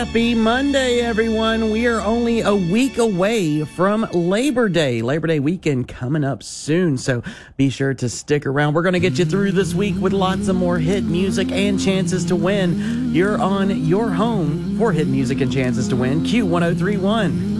Happy Monday, everyone. We are only a week away from Labor Day. Labor Day weekend coming up soon, so be sure to stick around. We're going to get you through this week with lots of more hit music and chances to win. You're on your home for hit music and chances to win, Q1031.